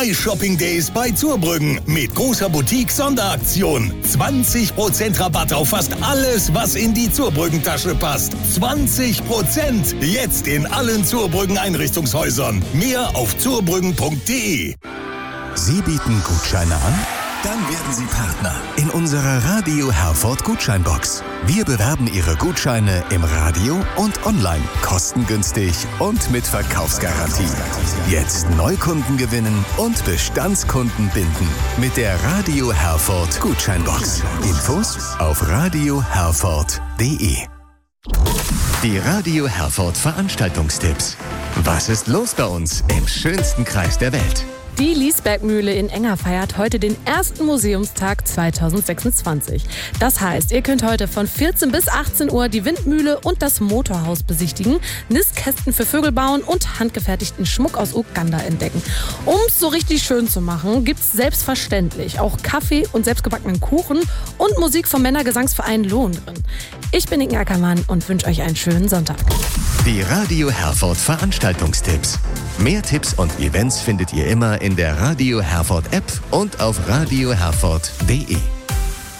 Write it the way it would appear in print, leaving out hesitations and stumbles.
My Shopping Days bei Zurbrüggen mit großer Boutique-Sonderaktion. 20% Rabatt auf fast alles, was in die Zurbrüggen-Tasche passt. 20%! Jetzt in allen Zurbrüggen-Einrichtungshäusern. Mehr auf zurbrüggen.de. Sie bieten Gutscheine an? Dann werden Sie Partner in unserer Radio Herford Gutscheinbox. Wir bewerben Ihre Gutscheine im Radio und online, kostengünstig und mit Verkaufsgarantie. Jetzt Neukunden gewinnen und Bestandskunden binden mit der Radio Herford Gutscheinbox. Infos auf radioherford.de. Die Radio Herford Veranstaltungstipps. Was ist los bei uns im schönsten Kreis der Welt? Die Liesbergmühle in Enger feiert heute den ersten Museumstag 2026. Das heißt, ihr könnt heute von 14 bis 18 Uhr die Windmühle und das Motorhaus besichtigen, Nistkästen für Vögel bauen und handgefertigten Schmuck aus Uganda entdecken. Um es so richtig schön zu machen, gibt's selbstverständlich auch Kaffee und selbstgebackenen Kuchen und Musik vom Männergesangsverein Lohengrin. Ich bin Inge Ackermann und wünsche euch einen schönen Sonntag. Die Radio Herford Veranstaltungstipps. Mehr Tipps und Events findet ihr immer in der Radio Herford App und auf radioherford.de.